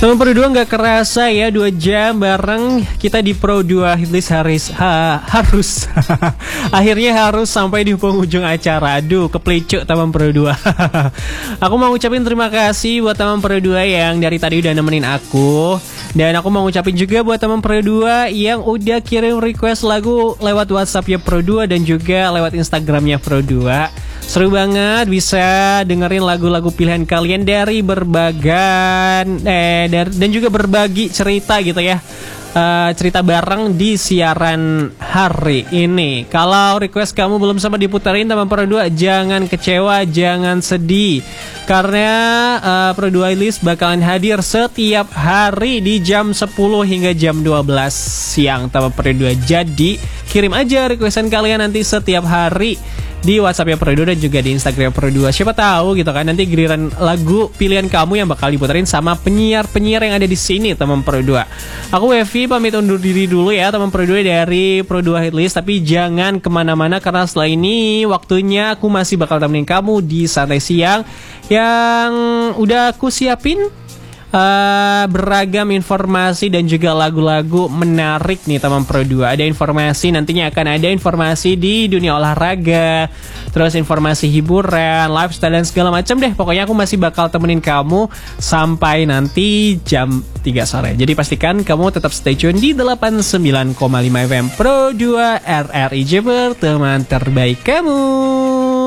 Teman Pro 2 nggak kerasa ya 2 jam bareng kita di Pro 2 Hitlist harus akhirnya harus sampai di penghujung acara. Aduh, keplecuk teman Pro 2. Aku mau ngucapin terima kasih buat teman Pro 2 yang dari tadi udah nemenin aku. Dan aku mau ngucapin juga buat teman Pro 2 yang udah kirim request lagu lewat WhatsApp-nya Pro 2 dan juga lewat Instagramnya Pro 2. Seru banget bisa dengerin lagu-lagu pilihan kalian dari berbagai dan juga berbagi cerita gitu ya. Cerita bareng di siaran hari ini. Kalau request kamu belum sempat diputerin teman Pro 2, jangan kecewa, jangan sedih. Karena Pro 2 List bakalan hadir setiap hari di jam 10 hingga jam 12 siang teman Pro 2. Jadi kirim aja requestan kalian nanti setiap hari di WhatsApp-nya Pro 2 dan juga di Instagram Pro 2. Siapa tahu gitu kan nanti giliran lagu pilihan kamu yang bakal diputerin sama penyiar-penyiar yang ada di sini teman Pro 2. Aku Wevi pamit undur diri dulu ya teman Pro 2 dari Pro 2 Hitlist, tapi jangan kemana-mana karena setelah ini waktunya aku masih bakal temenin kamu di Santai Siang yang udah aku siapin beragam informasi dan juga lagu-lagu menarik nih teman Pro 2. Ada informasi, nantinya akan ada informasi di dunia olahraga, terus informasi hiburan, lifestyle dan segala macam deh. Pokoknya aku masih bakal temenin kamu sampai nanti jam 3 sore. Jadi pastikan kamu tetap stay tune di 89,5 FM Pro 2 RRI Jabar, teman terbaik kamu.